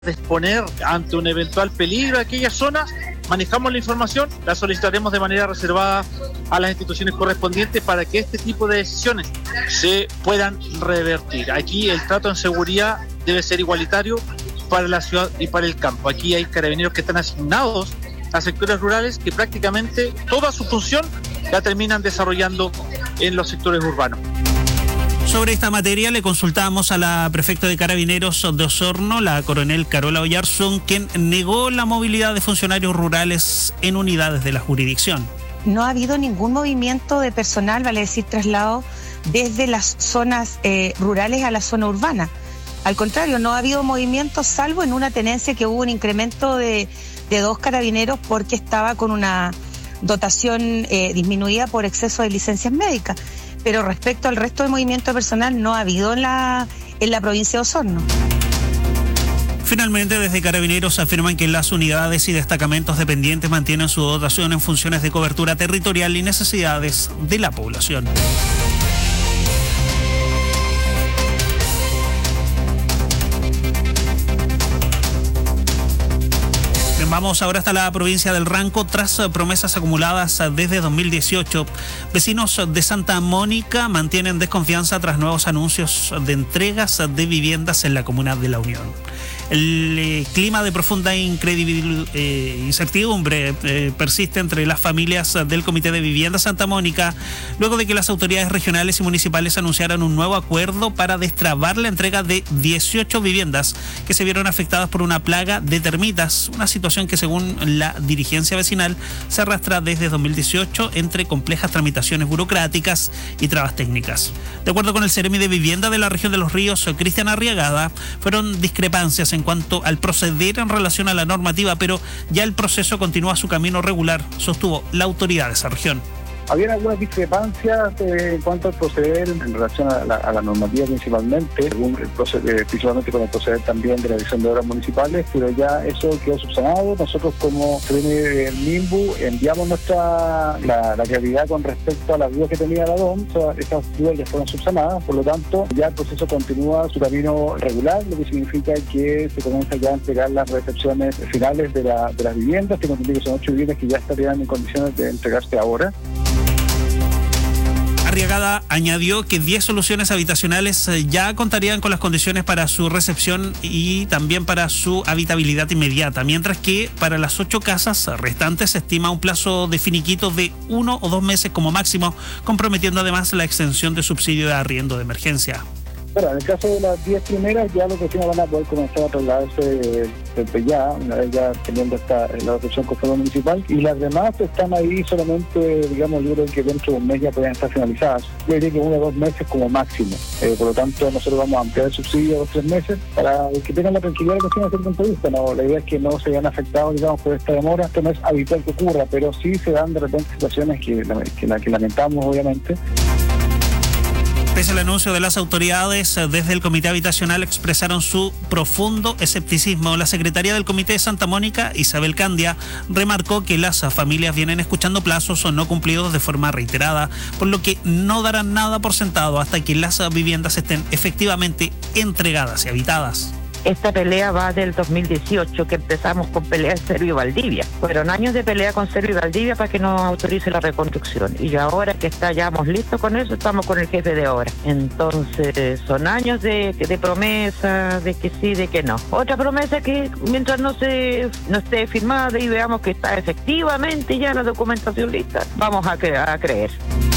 de exponer ante un eventual peligro a aquellas zonas, manejamos la información, la solicitaremos de manera reservada a las instituciones correspondientes para que este tipo de decisiones se puedan revertir. Aquí el trato en seguridad debe ser igualitario para la ciudad y para el campo. Aquí hay carabineros que están asignados a sectores rurales que prácticamente toda su función la terminan desarrollando en los sectores urbanos. Sobre esta materia le consultamos a la prefecta de Carabineros de Osorno, la coronel Carola Oyarzún, quien negó la movilidad de funcionarios rurales en unidades de la jurisdicción. No ha habido ningún movimiento de personal, vale decir traslado, desde las zonas rurales a la zona urbana. Al contrario, no ha habido movimiento, salvo en una tenencia que hubo un incremento de 2 carabineros porque estaba con una dotación disminuida por exceso de licencias médicas. Pero respecto al resto de movimiento personal no ha habido en la provincia de Osorno. Finalmente, desde Carabineros afirman que las unidades y destacamentos dependientes mantienen su dotación en funciones de cobertura territorial y necesidades de la población. Vamos ahora hasta la provincia del Ranco. Tras promesas acumuladas desde 2018, vecinos de Santa Mónica mantienen desconfianza tras nuevos anuncios de entregas de viviendas en la comuna de La Unión. El clima de profunda incertidumbre persiste entre las familias del Comité de Vivienda Santa Mónica, luego de que las autoridades regionales y municipales anunciaran un nuevo acuerdo para destrabar la entrega de 18 viviendas que se vieron afectadas por una plaga de termitas, una situación que según la dirigencia vecinal se arrastra desde 2018 entre complejas tramitaciones burocráticas y trabas técnicas. De acuerdo con el Seremi de Vivienda de la región de Los Ríos, Cristian Arriagada, fueron discrepancias en cuanto al proceder en relación a la normativa, pero ya el proceso continúa su camino regular, sostuvo la autoridad de esa región. Había algunas discrepancias en cuanto al proceder en relación a la normativa principalmente, principalmente con el proceder también de la dirección de obras municipales, pero ya eso quedó subsanado. Nosotros como el MIMBU enviamos la claridad con respecto a las dudas que tenía la DOM, esas dudas ya fueron subsanadas, por lo tanto ya el proceso continúa su camino regular, lo que significa que se comienza ya a entregar las recepciones finales de las viviendas. Tengo entendido que son 8 viviendas que ya estarían en condiciones de entregarse ahora. Arriagada añadió que 10 soluciones habitacionales ya contarían con las condiciones para su recepción y también para su habitabilidad inmediata, mientras que para las 8 casas restantes se estima un plazo de finiquito de 1 o 2 meses como máximo, comprometiendo además la extensión de subsidio de arriendo de emergencia. Bueno, en el caso de las 10 primeras, ya los vecinos van a poder comenzar a trasladarse desde ya, una vez ya teniendo la recepción con fondo municipal, y las demás están ahí solamente, digamos, yo creo que dentro de un mes ya podrían estar finalizadas. Yo diría que 1 o 2 meses como máximo. Por lo tanto, nosotros vamos a ampliar el subsidio a 2 o 3 meses para que tengan la tranquilidad de que desde el punto de vista. No, la idea es que no se vean afectados, digamos, por esta demora. Esto no es habitual que ocurra, pero sí se dan de repente situaciones que lamentamos, obviamente. Pese al anuncio de las autoridades, desde el Comité Habitacional expresaron su profundo escepticismo. La secretaria del Comité de Santa Mónica, Isabel Candia, remarcó que las familias vienen escuchando plazos o no cumplidos de forma reiterada, por lo que no darán nada por sentado hasta que las viviendas estén efectivamente entregadas y habitadas. Esta pelea va del 2018, que empezamos con pelea en Servio Valdivia. Fueron años de pelea con Servio Valdivia para que nos autorice la reconstrucción. Y ahora que estamos listos con eso, estamos con el jefe de obra. Entonces, son años de promesa, de que sí, de que no. Otra promesa que mientras no esté firmada y veamos que está efectivamente ya la documentación lista, vamos a creer.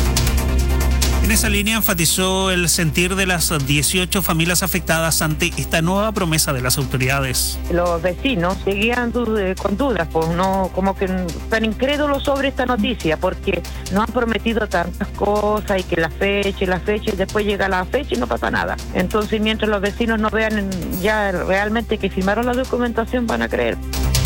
En esa línea enfatizó el sentir de las 18 familias afectadas ante esta nueva promesa de las autoridades. Los vecinos seguían con dudas, pues no, como que están incrédulos sobre esta noticia, porque nos han prometido tantas cosas y que la fecha y después llega la fecha y no pasa nada. Entonces, mientras los vecinos no vean ya realmente que firmaron la documentación, van a creer.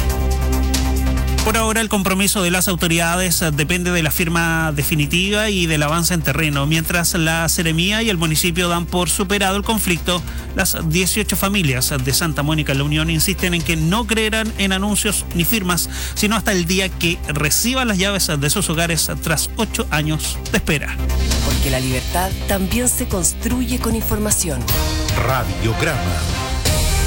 Por ahora, el compromiso de las autoridades depende de la firma definitiva y del avance en terreno. Mientras la Seremía y el municipio dan por superado el conflicto, las 18 familias de Santa Mónica La Unión insisten en que no creerán en anuncios ni firmas, sino hasta el día que reciban las llaves de sus hogares tras 8 años de espera. Porque la libertad también se construye con información. Radiograma.